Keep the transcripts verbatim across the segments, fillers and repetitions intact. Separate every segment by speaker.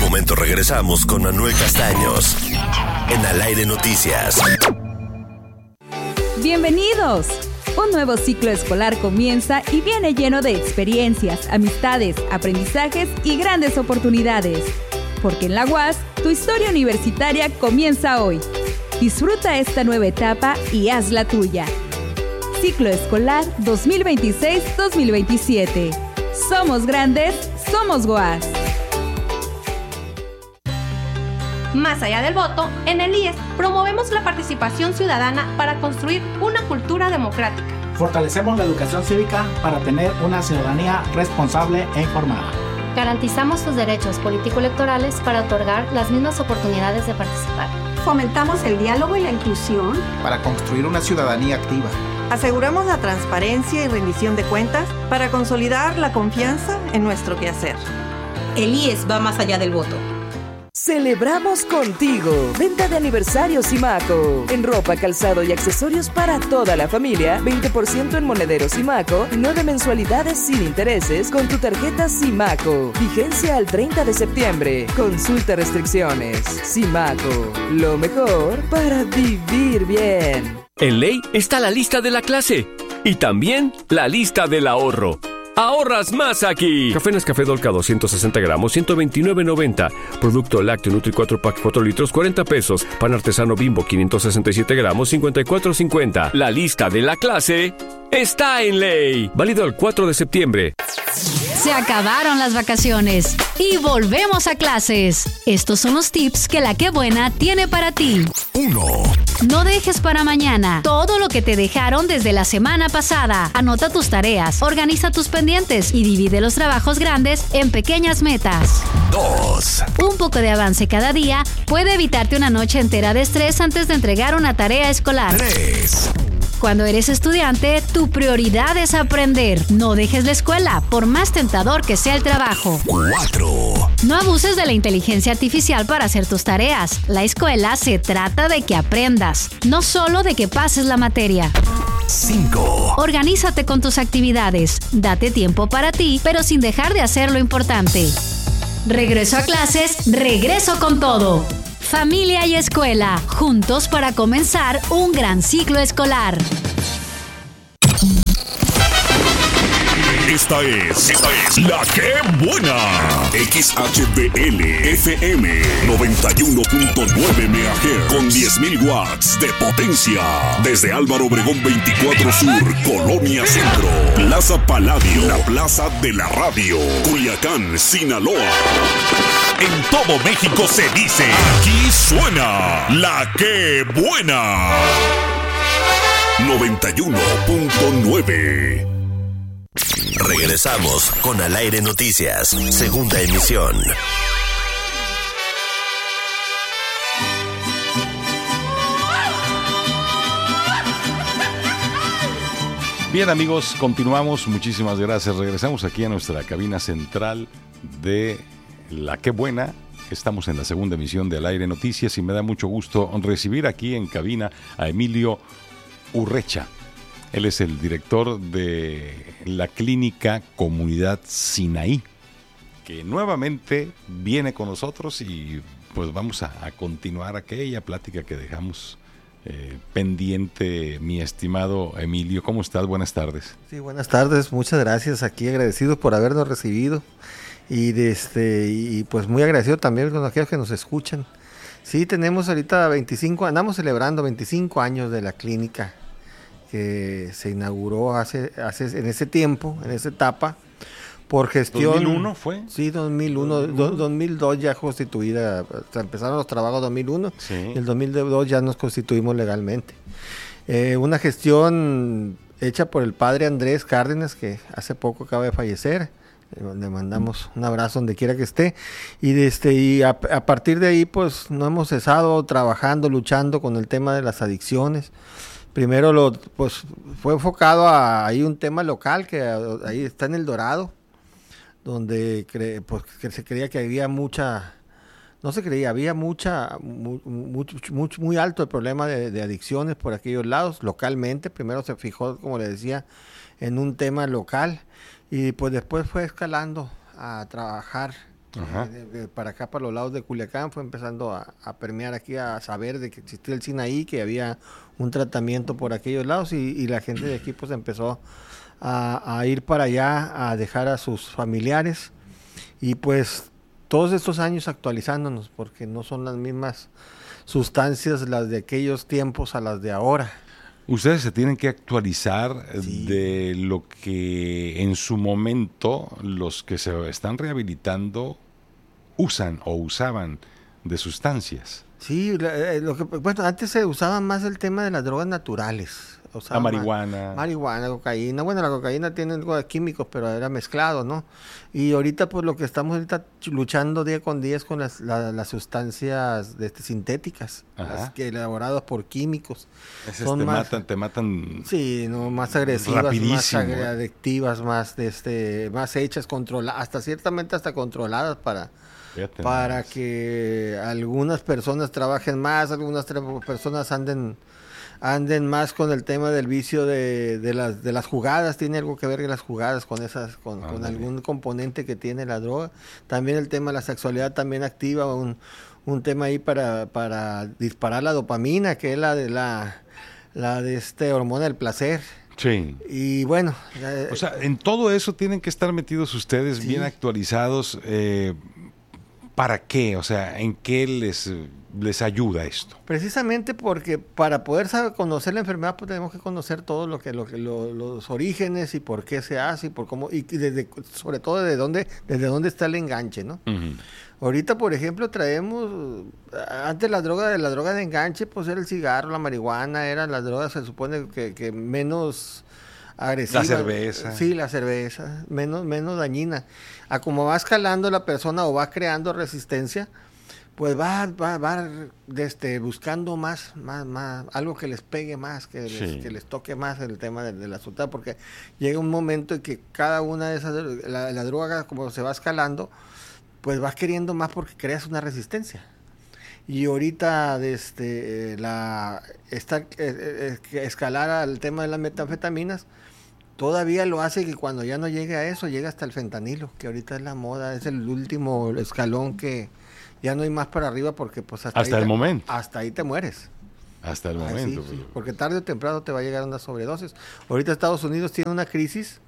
Speaker 1: momento regresamos con Manuel Castaños en Al Aire Noticias.
Speaker 2: ¡Bienvenidos! Un nuevo ciclo escolar comienza y viene lleno de experiencias, amistades, aprendizajes y grandes oportunidades. Porque en la U A S, tu historia universitaria comienza hoy. Disfruta esta nueva etapa y haz la tuya. Ciclo escolar dos mil veintiséis dos mil veintisiete. Somos grandes, somos U A S.
Speaker 3: Más allá del voto, en el I E S promovemos la participación ciudadana para construir una cultura democrática.
Speaker 4: Fortalecemos la educación cívica para tener una ciudadanía responsable e informada.
Speaker 5: Garantizamos tus derechos político-electorales para otorgar las mismas oportunidades de participar.
Speaker 6: Fomentamos el diálogo y la inclusión
Speaker 7: para construir una ciudadanía activa.
Speaker 8: Aseguramos la transparencia y rendición de cuentas para consolidar la confianza en nuestro quehacer.
Speaker 9: El I E S va más allá del voto.
Speaker 10: Celebramos contigo. Venta de aniversario Simaco. En ropa, calzado y accesorios para toda la familia. veinte por ciento en monederos Simaco. nueve mensualidades sin intereses con tu tarjeta Simaco. Vigencia al treinta de septiembre. Consulta restricciones. Simaco. Lo mejor para vivir bien.
Speaker 11: En Ley está la lista de la clase. Y también la lista del ahorro. ¡Ahorras más aquí! Café Nescafé Dolca doscientos sesenta gramos, ciento veintinueve noventa. Producto lácteo Nutri cuatro Pack cuatro litros, cuarenta pesos. Pan artesano Bimbo quinientos sesenta y siete gramos, cincuenta y cuatro cincuenta. La lista de la clase está en Ley. Válido el cuatro de septiembre.
Speaker 12: Se acabaron las vacaciones y volvemos a clases. Estos son los tips que La Qué Buena tiene para ti.
Speaker 1: Uno.
Speaker 12: No dejes para mañana todo lo que te dejaron desde la semana pasada. Anota tus tareas, organiza tus pendientes y divide los trabajos grandes en pequeñas metas.
Speaker 1: Dos.
Speaker 12: Un poco de avance cada día puede evitarte una noche entera de estrés antes de entregar una tarea escolar.
Speaker 1: Tres.
Speaker 12: Cuando eres estudiante, tu prioridad es aprender. No dejes la escuela, por más tentador que sea el trabajo.
Speaker 1: Cuatro.
Speaker 12: No abuses de la inteligencia artificial para hacer tus tareas. La escuela se trata de que aprendas, no solo de que pases la materia.
Speaker 1: Cinco.
Speaker 12: Organízate con tus actividades. Date tiempo para ti, pero sin dejar de hacer lo importante. Regreso a clases, regreso con todo. Familia y escuela, juntos para comenzar un gran ciclo escolar.
Speaker 13: Esta es, esta es La Qué Buena. X H B L F M noventa y uno punto nueve megahertz con diez mil watts de potencia. Desde Álvaro Obregón veinticuatro Sur, Colonia Centro, Plaza Paladio, la plaza de la radio, Culiacán, Sinaloa. En todo México se dice, aquí suena La Qué Buena. noventa y uno punto nueve.
Speaker 1: Regresamos con Al Aire Noticias, segunda emisión.
Speaker 14: Bien, amigos, continuamos. Muchísimas gracias. Regresamos aquí a nuestra cabina central de La Qué Buena. Estamos en la segunda emisión de Al Aire Noticias y me da mucho gusto recibir aquí en cabina a Emilio Urrecha. Él es el director de la clínica Comunidad Sinaí, que nuevamente viene con nosotros y pues vamos a, a continuar aquella plática que dejamos eh, pendiente, mi estimado Emilio. ¿Cómo estás? Buenas tardes.
Speaker 15: Sí, buenas tardes. Muchas gracias. Aquí agradecidos por habernos recibido y, de este, y pues muy agradecido también con aquellos que nos escuchan. Sí, tenemos ahorita veinticinco, andamos celebrando veinticinco años de la clínica, que se inauguró hace, hace en ese tiempo, en esa etapa, por gestión...
Speaker 14: ¿dos mil uno fue?
Speaker 15: Sí, dos mil uno, do, dos mil dos ya constituida, o sea, empezaron los trabajos en dos mil uno, sí. Y en el dos mil dos ya nos constituimos legalmente. Eh, una gestión hecha por el padre Andrés Cárdenas, que hace poco acaba de fallecer. Le mandamos un abrazo donde quiera que esté, y, de este, y a, a partir de ahí pues no hemos cesado trabajando, luchando con el tema de las adicciones. Primero lo, pues, fue enfocado a ahí un tema local que ahí está en El Dorado, donde cre, pues, que se creía que había mucha, no se creía, había mucha, muy, muy, muy, muy alto el problema de, de adicciones por aquellos lados, localmente. Primero se fijó, como le decía, en un tema local y pues después fue escalando a trabajar eh, de, de, para acá, para los lados de Culiacán, fue empezando a, a permear aquí, a saber de que existía el Sinaí, que había un tratamiento por aquellos lados, y, y la gente de aquí pues empezó a, a ir para allá, a dejar a sus familiares, y pues todos estos años actualizándonos, porque no son las mismas sustancias las de aquellos tiempos a las de ahora.
Speaker 14: Ustedes se tienen que actualizar sí. de lo que en su momento los que se están rehabilitando usan o usaban de sustancias.
Speaker 15: Sí, lo que, bueno, antes se usaba más el tema de las drogas naturales.
Speaker 14: La marihuana.
Speaker 15: Marihuana, cocaína. Bueno, la cocaína tiene algo de químicos, pero era mezclado, ¿no? Y ahorita, pues lo que estamos ahorita luchando día con día es con las, la, las sustancias de este, sintéticas, las que elaboradas por químicos.
Speaker 14: Esas Son te más, matan, te matan.
Speaker 15: Sí, no, más agresivas, más ag- adictivas, más, de este, más hechas, controladas, hasta ciertamente hasta controladas para. Fíjate para más. Que algunas personas trabajen más, algunas tra- personas anden anden más con el tema del vicio de, de las de las jugadas. Tiene algo que ver las jugadas con esas con, ah, con algún componente que tiene la droga. También el tema de la sexualidad también activa un, un tema ahí para para disparar la dopamina, que es la de la la de este hormona del placer.
Speaker 14: Sí.
Speaker 15: Y bueno,
Speaker 14: eh, o sea, en todo eso tienen que estar metidos ustedes, sí. bien actualizados. eh, ¿Para qué? O sea, ¿en qué les, les ayuda esto?
Speaker 15: Precisamente porque para poder saber, conocer la enfermedad, pues tenemos que conocer todo lo que, lo que lo, los orígenes y por qué se hace y por cómo, y desde, sobre todo desde dónde, desde dónde está el enganche, ¿no? Uh-huh. Ahorita, por ejemplo, traemos, antes la droga de la droga de enganche, pues era el cigarro, la marihuana, eran las drogas, se supone que, que menos agresivas.
Speaker 14: La cerveza.
Speaker 15: Sí, la cerveza, menos, menos dañina. A como va escalando la persona o va creando resistencia, pues va, va, va este, buscando más, más, más, algo que les pegue más, que, sí. les, que les toque más el tema de, de la sustancia, porque llega un momento en que cada una de esas, la, la droga como se va escalando, pues vas queriendo más porque creas una resistencia. Y ahorita este, la, esta, eh, eh, escalar al tema de las metanfetaminas, todavía lo hace que cuando ya no llegue a eso, llega hasta el fentanilo, que ahorita es la moda, es el último escalón que ya no hay más para arriba porque pues hasta,
Speaker 14: hasta
Speaker 15: ahí
Speaker 14: el
Speaker 15: te,
Speaker 14: momento.
Speaker 15: Hasta ahí te mueres.
Speaker 14: Hasta el
Speaker 15: ah,
Speaker 14: momento.
Speaker 15: Sí, sí, porque tarde o temprano te va a llegar una sobredosis. Ahorita Estados Unidos tiene una crisis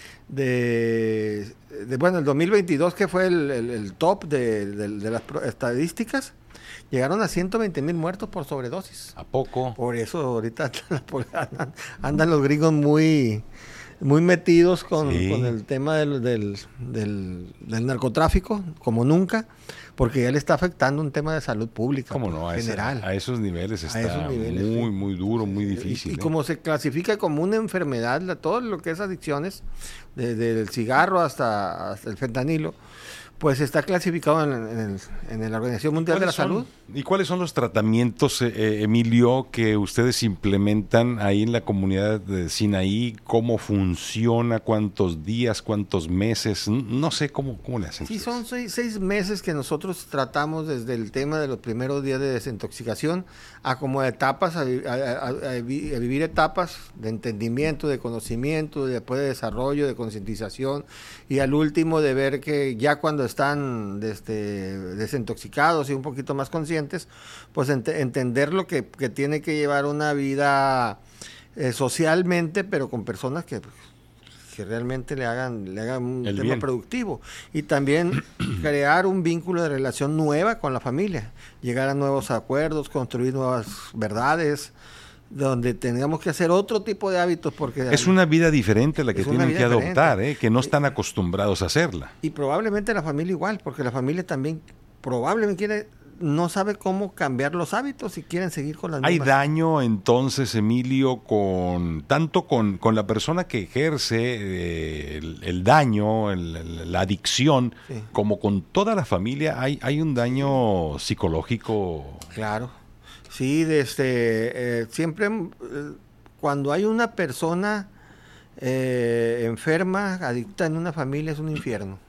Speaker 15: de, de bueno, el dos mil veintidós, que fue el, el, el top de, de, de las estadísticas, llegaron a ciento veinte mil muertos por sobredosis.
Speaker 14: ¿A poco?
Speaker 15: Por eso ahorita andan, andan los gringos muy... muy metidos con, sí. con el tema del, del, del, del narcotráfico, como nunca, porque ya le está afectando un tema de salud pública.
Speaker 14: ¿Cómo no? A general. Ese, a esos niveles está esos niveles, muy, sí. muy duro, muy difícil.
Speaker 15: Y, y
Speaker 14: ¿eh?
Speaker 15: como se clasifica como una enfermedad, la, todo lo que es adicciones, desde el cigarro hasta, hasta el fentanilo, pues está clasificado en, en, el, en la Organización Mundial de la
Speaker 14: son,
Speaker 15: Salud.
Speaker 14: ¿Y cuáles son los tratamientos, eh, Emilio, que ustedes implementan ahí en la comunidad de Sinaí? ¿Cómo funciona? ¿Cuántos días? ¿Cuántos meses? No sé cómo, cómo le hacen.
Speaker 15: Sí, son seis, seis meses que nosotros tratamos desde el tema de los primeros días de desintoxicación a como etapas, a, a, a, a vivir etapas de entendimiento, de conocimiento, después de desarrollo, de concientización, y al último de ver que ya cuando están este, desintoxicados y un poquito más conscientes, pues ent- entender lo que, que tiene que llevar una vida eh, socialmente, pero con personas que, que realmente le hagan, le hagan un
Speaker 14: El
Speaker 15: tema
Speaker 14: bien.
Speaker 15: productivo. Y también crear un vínculo de relación nueva con la familia, llegar a nuevos acuerdos, construir nuevas verdades, donde tengamos que hacer otro tipo de hábitos, porque
Speaker 14: es una vida diferente la que tienen que adoptar, ¿eh? Que no están acostumbrados a hacerla.
Speaker 15: Y probablemente la familia igual, porque la familia también probablemente quiere, no sabe cómo cambiar los hábitos y quieren seguir con las
Speaker 14: Hay
Speaker 15: mismas.
Speaker 14: daño entonces, Emilio, con tanto con, con la persona que ejerce eh, el, el daño, el, el, la adicción, sí. como con toda la familia. Hay, hay un daño psicológico.
Speaker 15: Claro. Sí, desde, eh, siempre eh, cuando hay una persona eh, enferma, adicta en una familia, es un infierno.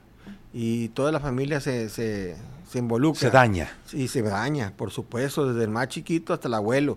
Speaker 15: y toda la familia se, se, se involucra.
Speaker 14: Se daña.
Speaker 15: Sí, se daña, por supuesto, desde el más chiquito hasta el abuelo.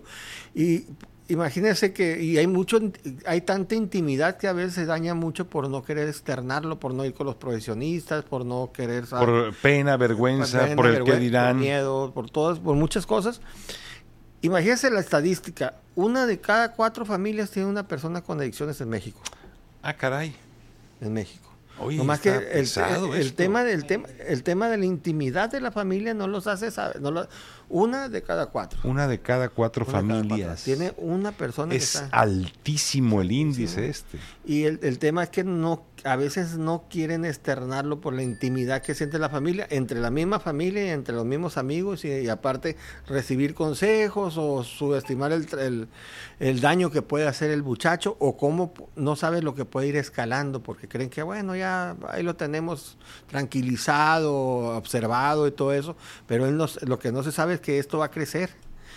Speaker 15: Y imagínense que y hay mucho, hay tanta intimidad que a veces se daña mucho por no querer externarlo, por no ir con los profesionistas, por no querer... ¿sabes?
Speaker 14: Por pena, vergüenza,
Speaker 15: por, pena,
Speaker 14: por el
Speaker 15: vergüenza,
Speaker 14: que dirán.
Speaker 15: Por miedo, por todas, por muchas cosas. Imagínense la estadística, una de cada cuatro familias tiene una persona con adicciones en México.
Speaker 14: Ah, caray.
Speaker 15: En México.
Speaker 14: Oye,
Speaker 15: Nomás que el,
Speaker 14: pesado
Speaker 15: el, el
Speaker 14: esto.
Speaker 15: tema del tema, el tema de la intimidad de la familia no los hace saber, no lo, una de cada cuatro.
Speaker 14: Una de cada cuatro
Speaker 15: Una
Speaker 14: familias.
Speaker 15: de cada cuatro. Tiene una persona
Speaker 14: es
Speaker 15: que está.
Speaker 14: altísimo el índice
Speaker 15: Sí.
Speaker 14: este.
Speaker 15: Y el, el tema es que no, a veces no quieren externarlo por la intimidad que siente la familia, entre la misma familia y entre los mismos amigos, y, y aparte recibir consejos o subestimar el, el, el daño que puede hacer el muchacho, o cómo no sabe lo que puede ir escalando, porque creen que bueno, ya ahí lo tenemos tranquilizado, observado y todo eso, pero él no, lo que no se sabe es que esto va a crecer.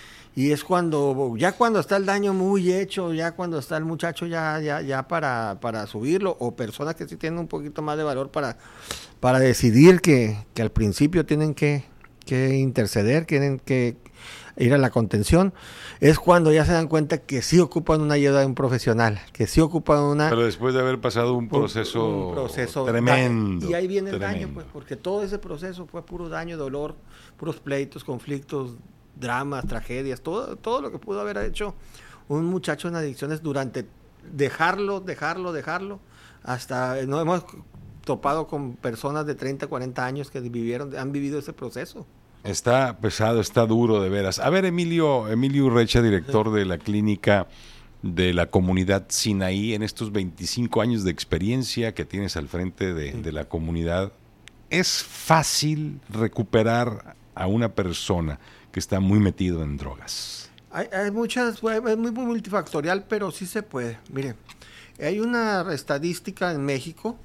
Speaker 15: Y es cuando, ya cuando está el daño muy hecho, ya cuando está el muchacho ya, ya, ya para, para subirlo, o personas que sí tienen un poquito más de valor para, para decidir que, que al principio tienen que, que interceder, tienen que ir a la contención, es cuando ya se dan cuenta que sí ocupan una ayuda de un profesional, que sí ocupan una...
Speaker 14: Pero después de haber pasado un proceso,
Speaker 15: un, un proceso
Speaker 14: tremendo.
Speaker 15: Y ahí viene el
Speaker 14: tremendo.
Speaker 15: daño, pues, porque todo ese proceso fue puro daño, dolor, puros pleitos, conflictos, dramas, tragedias, todo, todo lo que pudo haber hecho un muchacho en adicciones durante dejarlo, dejarlo, dejarlo, hasta no hemos topado con personas de treinta, cuarenta años que vivieron, han vivido ese proceso.
Speaker 14: Está pesado, está duro de veras. A ver, Emilio, Emilio Urrecha, director de la clínica de la comunidad Sinaí, en estos veinticinco años de experiencia que tienes al frente de, de la comunidad, ¿es fácil recuperar a una persona que está muy metido en drogas?
Speaker 15: Hay, hay muchas, es muy, muy multifactorial, pero sí se puede. Mire, hay una estadística en México,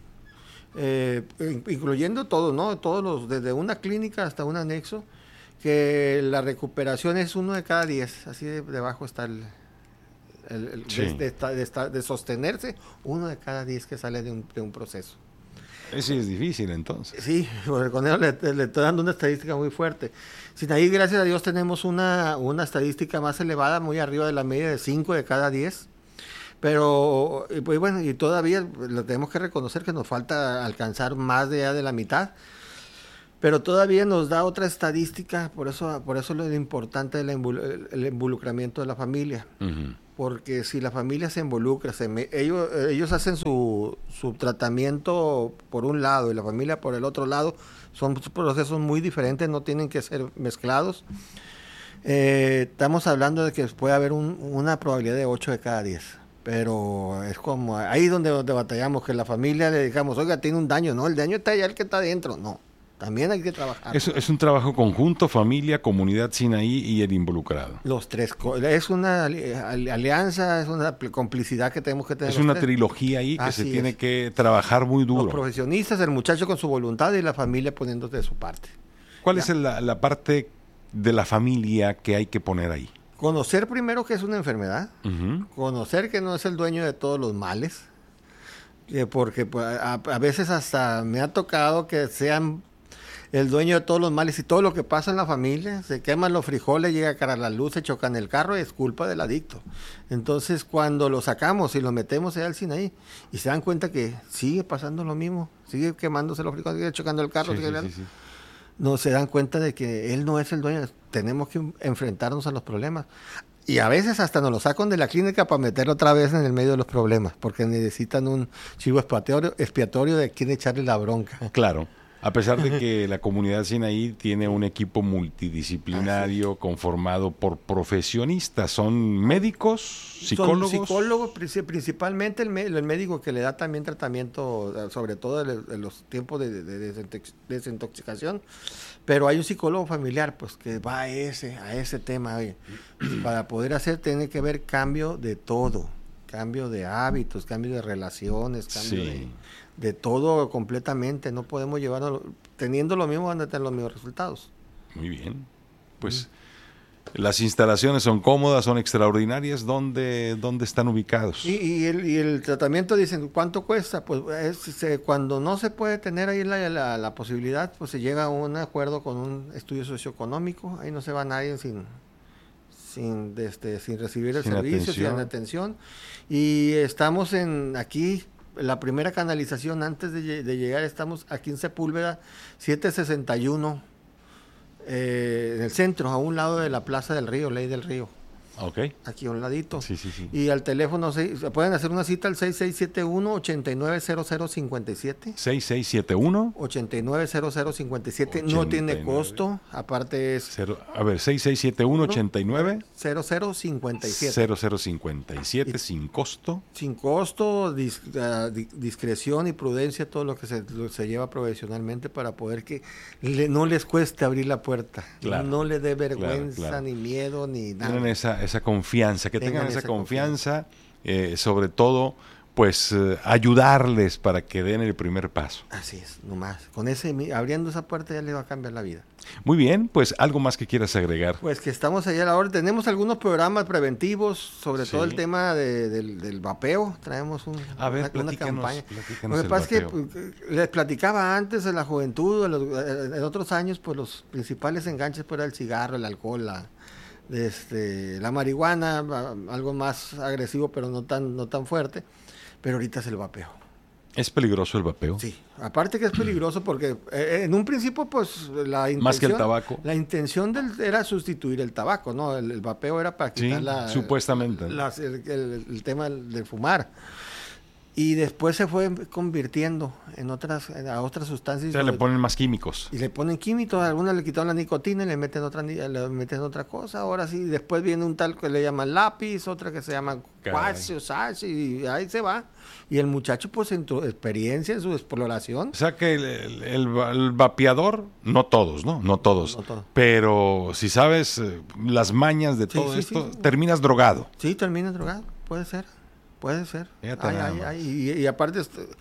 Speaker 15: eh, incluyendo todo, ¿no? Todos los, desde una clínica hasta un anexo, que la recuperación es uno de cada diez, así de, debajo está el, el, el
Speaker 14: Sí.
Speaker 15: de, de, de, de sostenerse, uno de cada diez que sale de un, de un proceso.
Speaker 14: Ese es difícil entonces.
Speaker 15: Sí, porque con eso le, le estoy dando una estadística muy fuerte. Sinaí, gracias a Dios, tenemos una, una estadística más elevada, muy arriba de la media de cinco de cada diez. Pero, y pues bueno, y todavía lo tenemos que reconocer que nos falta alcanzar más de, ya de la mitad. Pero todavía nos da otra estadística, por eso, por eso lo importante del invol- el involucramiento de la familia.
Speaker 14: Uh-huh.
Speaker 15: Porque si la familia se involucra, se me, ellos, ellos hacen su, su tratamiento por un lado y la familia por el otro lado, son procesos muy diferentes, no tienen que ser mezclados. Eh, estamos hablando de que puede haber un, una probabilidad de ocho de cada diez, pero es como ahí donde, donde batallamos, que la familia le digamos, oiga, tiene un daño, no, el daño está allá, el que está adentro, no. También hay que trabajar.
Speaker 14: Es, es un trabajo conjunto, familia, comunidad Sinaí y el involucrado.
Speaker 15: Los tres. Es una alianza, es una complicidad que tenemos que tener.
Speaker 14: Es
Speaker 15: los
Speaker 14: una
Speaker 15: tres.
Speaker 14: trilogía ahí que
Speaker 15: Así
Speaker 14: se tiene
Speaker 15: es.
Speaker 14: que trabajar muy duro.
Speaker 15: Los profesionistas, el muchacho con su voluntad y la familia poniéndose de su parte.
Speaker 14: ¿Cuál
Speaker 15: Ya.
Speaker 14: es la, la parte de la familia que hay que poner ahí?
Speaker 15: Conocer primero que es una enfermedad.
Speaker 14: Uh-huh.
Speaker 15: Conocer que no es el dueño de todos los males. Eh, porque pues, a, a veces hasta me ha tocado que sean el dueño de todos los males y todo lo que pasa en la familia, se queman los frijoles, llega cara a la luz, se chocan el carro y es culpa del adicto. Entonces cuando lo sacamos y lo metemos allá al Sinaí y se dan cuenta que sigue pasando lo mismo, sigue quemándose los frijoles, sigue chocando el carro,
Speaker 14: Sí,
Speaker 15: sigue
Speaker 14: sí, sí, sí.
Speaker 15: no se dan cuenta de que él no es el dueño, tenemos que enfrentarnos a los problemas. Y a veces hasta nos lo sacan de la clínica para meterlo otra vez en el medio de los problemas, porque necesitan un chivo expiatorio, expiatorio de quien echarle la bronca.
Speaker 14: Claro. A pesar de que la comunidad Sinaí tiene un equipo multidisciplinario conformado por profesionistas, ¿son médicos, psicólogos?
Speaker 15: Son psicólogos, principalmente el, el médico que le da también tratamiento, sobre todo en los tiempos de, de, de desintoxicación, pero hay un psicólogo familiar pues que va a ese, a ese tema. Oye, para poder hacer tiene que haber cambio de todo, cambio de hábitos, cambio de relaciones, cambio
Speaker 14: Sí.
Speaker 15: de... de todo completamente, no podemos llevarlo, teniendo lo mismo van a tener los mismos resultados.
Speaker 14: Muy bien. Pues Las instalaciones son cómodas, son extraordinarias. ¿Dónde, dónde están ubicados?
Speaker 15: Y, y, el, y el tratamiento, dicen, ¿cuánto cuesta? Pues es, se, cuando no se puede tener ahí la, la, la posibilidad, pues se llega a un acuerdo con un estudio socioeconómico. Ahí no se va nadie sin, sin, este, sin recibir el sin servicio, atención. sin atención. Y estamos en aquí, la primera canalización antes de, de llegar, estamos aquí en Sepúlveda, setecientos sesenta y uno. Eh, en el centro, a un lado de la Plaza del Río, Ley del Río.
Speaker 14: Okay.
Speaker 15: Aquí a un ladito.
Speaker 14: Sí, sí, sí.
Speaker 15: Y al teléfono, se, pueden hacer una cita al seis seis siete uno, ocho nueve cero cero cinco siete.
Speaker 14: seis seis siete uno.
Speaker 15: ocho nueve cero cero cinco siete. No tiene costo. Aparte es...
Speaker 14: Cero, a ver, seis seis siete uno, ocho nueve.
Speaker 15: cero cero cinco siete.
Speaker 14: cero cero cinco siete, sin costo.
Speaker 15: Sin costo, dis, uh, discreción y prudencia, todo lo que se, lo, se lleva profesionalmente para poder que le, no les cueste abrir la puerta. Claro, no les dé vergüenza, claro, claro. ni miedo, ni nada.
Speaker 14: Tienen esa, esa confianza, que tengan, tengan esa, esa confianza, confianza. Eh, sobre todo, pues eh, ayudarles para que den el primer paso.
Speaker 15: Así es, nomás. Con ese, abriendo esa puerta ya le va a cambiar la vida.
Speaker 14: Muy bien, pues algo más que quieras agregar.
Speaker 15: Pues que estamos allá a la hora. Tenemos algunos programas preventivos, sobre sí. todo el tema de, del, del vapeo. Traemos un,
Speaker 14: a ver,
Speaker 15: una, una campaña. Lo que pasa es que pues, les platicaba antes de la juventud, en, los, en otros años, pues los principales enganches pues, era el cigarro, el alcohol, la, este, la marihuana, algo más agresivo, pero no tan, no tan fuerte. Pero ahorita es el vapeo.
Speaker 14: ¿Es peligroso el vapeo?
Speaker 15: Sí, aparte que es peligroso porque eh, en un principio pues la intención...
Speaker 14: Más que el tabaco.
Speaker 15: La intención del, era sustituir el tabaco, ¿no? El, el vapeo era para quitar
Speaker 14: sí,
Speaker 15: la...
Speaker 14: supuestamente.
Speaker 15: La, el, el, el tema de fumar. Y después se fue convirtiendo en otras, en, a otras sustancias.
Speaker 14: O sea, le ponen más químicos.
Speaker 15: Y le ponen químicos, algunas le quitaron la nicotina y le meten otra, le meten otra cosa. Ahora sí, después viene un tal que le llaman lápiz, otra que se llama cuasio, sash, y ahí se va. Y el muchacho, pues, en su experiencia, en su exploración.
Speaker 14: O sea que el, el, el, el vapeador, no todos, ¿no? No todos. No todo. Pero si sabes eh, las mañas de sí, todo sí, esto, sí. terminas drogado.
Speaker 15: Sí, terminas drogado, puede ser. Puede ser. Ay, ay, ay, y, y aparte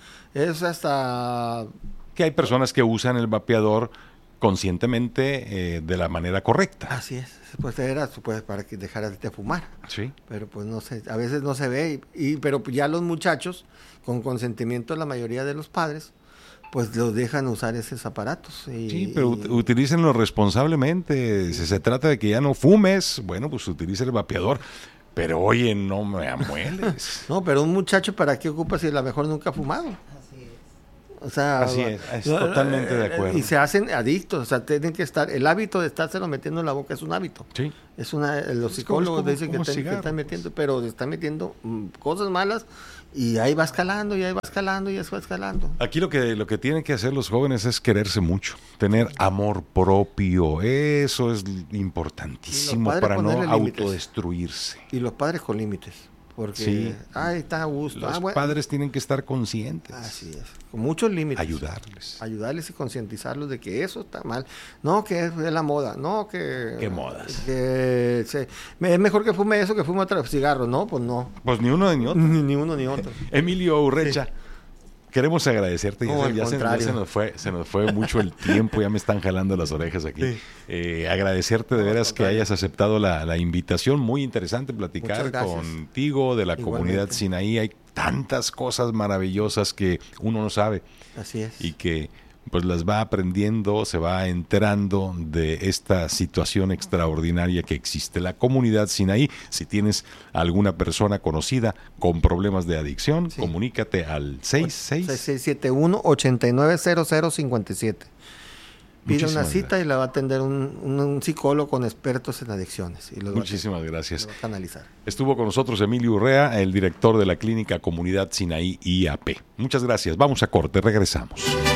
Speaker 15: es hasta...
Speaker 14: Que hay personas que usan el vapeador conscientemente eh, de la manera correcta.
Speaker 15: Así es. Pues era pues, para que dejaras de fumar.
Speaker 14: Sí.
Speaker 15: Pero pues no sé, a veces no se ve. Y, y pero ya los muchachos, con consentimiento de la mayoría de los padres, pues los dejan usar esos aparatos. Y,
Speaker 14: sí, pero y... utilícenlo responsablemente. Si se trata de que ya no fumes, bueno, pues utilice el vapeador. Pero oye, no me amueles.
Speaker 15: No, pero un muchacho, ¿para qué ocupa si a lo mejor nunca ha fumado?
Speaker 5: Así es.
Speaker 15: O sea,
Speaker 14: así es, es totalmente de acuerdo.
Speaker 15: Y se hacen adictos, o sea, tienen que estar, el hábito de estárselo metiendo en la boca es un hábito.
Speaker 14: Sí.
Speaker 15: Es una, los psicólogos como, dicen como que, te, que están metiendo, pero están metiendo mm, cosas malas y ahí va escalando, y ahí va escalando, y ahí va escalando.
Speaker 14: Aquí lo que, lo que tienen que hacer los jóvenes es quererse mucho, tener amor propio, eso es importantísimo para no autodestruirse.
Speaker 15: Y los padres con límites. Porque,
Speaker 14: sí.
Speaker 15: ay, está a gusto.
Speaker 14: Los
Speaker 15: ah, bueno.
Speaker 14: padres tienen que estar conscientes.
Speaker 15: Así es, con muchos límites.
Speaker 14: Ayudarles.
Speaker 15: Ayudarles y concientizarlos de que eso está mal. No, que es de la moda. No, que...
Speaker 14: ¿Qué modas?
Speaker 15: Que se, es mejor que fume eso que fume otro cigarro. No, pues no.
Speaker 14: Pues ni uno ni otro.
Speaker 15: Ni, ni uno ni otro.
Speaker 14: Emilio Urrecha. Sí. Queremos agradecerte,
Speaker 15: no,
Speaker 14: ya, se, ya se nos fue, se nos fue mucho el tiempo, ya me están jalando las orejas aquí. Sí. Eh, agradecerte de no, veras que hayas aceptado la, la invitación, muy interesante platicar contigo de la Igualmente. Comunidad Sinaí. Hay tantas cosas maravillosas que uno no sabe.
Speaker 15: Así es.
Speaker 14: Y que pues las va aprendiendo, se va enterando de esta situación extraordinaria que existe. La Comunidad Sinaí, si tienes alguna persona conocida con problemas de adicción, sí. comunícate al seis seis
Speaker 15: siete uno, ocho nueve cero cero cinco siete. Pide Muchísimas una cita gracias. Y la va a atender un, un, un psicólogo con expertos en adicciones. Y
Speaker 14: Muchísimas gracias.
Speaker 15: Va a canalizar.
Speaker 14: Estuvo con nosotros Emilio Urrea, el director de la clínica Comunidad Sinaí I A P. Muchas gracias. Vamos a corte, regresamos.